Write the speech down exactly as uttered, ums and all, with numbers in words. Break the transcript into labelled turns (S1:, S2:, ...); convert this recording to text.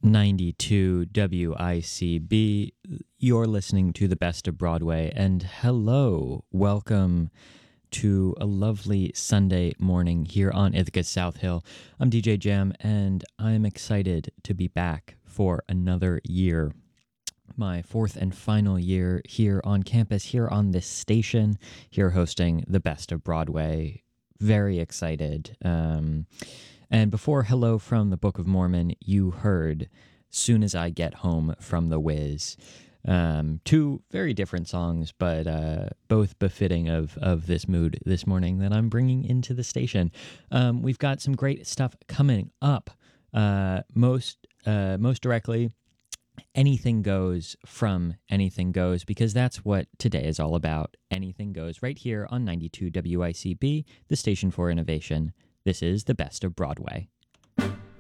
S1: ninety-two W I C B. You're listening to the best of Broadway, and hello, welcome to a lovely Sunday morning here on Ithaca South Hill. I'm D J Jam, and I'm excited to be back for another year. My fourth and final year here on campus, here on this station, here hosting the best of Broadway. Very excited. Um, and before Hello from the Book of Mormon, you heard Soon as I Get Home from The Wiz. Um, two very different songs, but uh, both befitting of, of this mood this morning that I'm bringing into the station. Um, we've got some great stuff coming up. Uh, most uh, most directly, Anything Goes from Anything Goes, because that's what today is all about. Anything Goes right here on ninety-two W I C B, the station for innovation. This is the best of Broadway.